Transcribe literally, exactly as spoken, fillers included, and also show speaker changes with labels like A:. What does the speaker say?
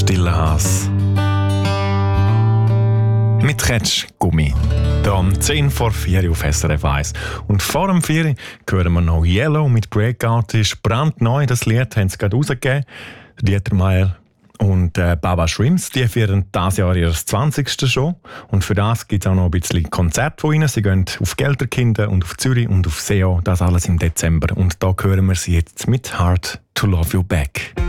A: Stille Haas. Mit Ketsch Gummi. Hier um zehn vor vier auf S R F eins. Und vor dem vier hören wir noch Yellow mit Breakout. Das ist brandneu, das Lied haben sie gerade rausgegeben. Dieter Meier und äh, Baba Shrimps, die feiern dieses Jahr ihr zwanzigste Show. Und für das gibt es auch noch ein bisschen Konzert von ihnen. Sie gehen auf Gelterkinden und auf Zürich und auf S E O. Das alles im Dezember. Und da hören wir sie jetzt mit Hard to Love You Back.